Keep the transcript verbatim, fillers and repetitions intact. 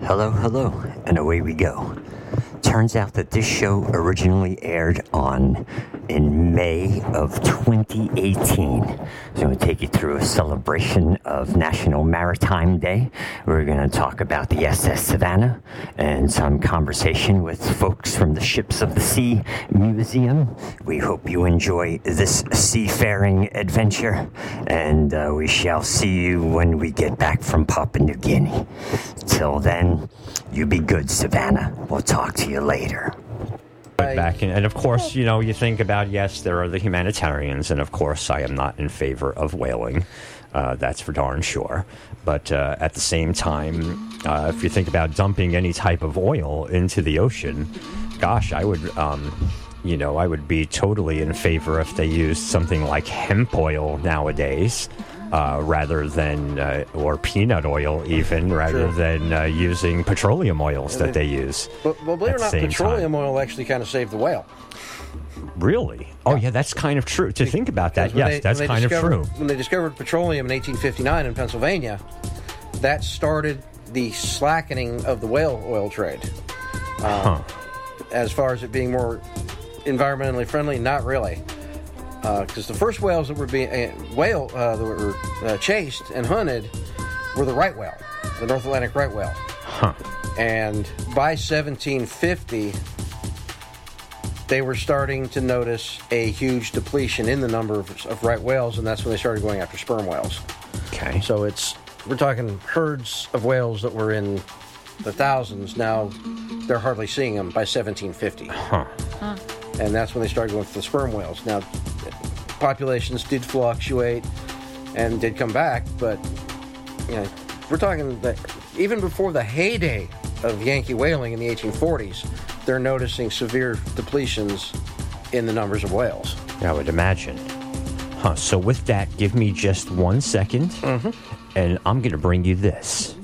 Hello, hello, and away we go. Turns out that this show originally aired on in May of twenty eighteen. So I'm going to take you through a celebration of National Maritime Day. We're going to talk about the S S Savannah and some conversation with folks from the Ships of the Sea Museum. We hope you enjoy this seafaring adventure, and uh, we shall see you when we get back from Papua New Guinea. Till then, you be good, Savannah. We'll talk to you later. Back in, and of course, you know, you think about, yes, there are the humanitarians, and of course, I am not in favor of whaling. Uh, that's for darn sure. But uh, at the same time, uh, if you think about dumping any type of oil into the ocean, gosh, I would, um, you know, I would be totally in favor if they used something like hemp oil nowadays. Uh, rather than, uh, or peanut oil even, rather True. than uh, using petroleum oils that they use. But, well, believe it or at not, the same petroleum time. oil actually kind of saved the whale. Really? Oh, yeah, that's kind of true. To think about that, Because when yes, they- that's when they kind of discovered- true. When they discovered petroleum in eighteen fifty-nine in Pennsylvania, that started the slackening of the whale oil trade. Uh, Huh. As far as it being more environmentally friendly, not really. Because the first whales that were being uh, whale uh, that were uh, chased and hunted were the right whale, the North Atlantic right whale. Huh. And by seventeen fifty, they were starting to notice a huge depletion in the number of, of right whales, and that's when they started going after sperm whales. Okay. So it's we're talking herds of whales that were in the thousands. Now they're hardly seeing them by seventeen fifty. Huh. And that's when they started going for the sperm whales. Now, populations did fluctuate and did come back, but you know, we're talking that even before the heyday of Yankee whaling in the eighteen forties, they're noticing severe depletions in the numbers of whales. I would imagine. Huh. So with that, give me just one second, Mm-hmm. and I'm going to bring you this.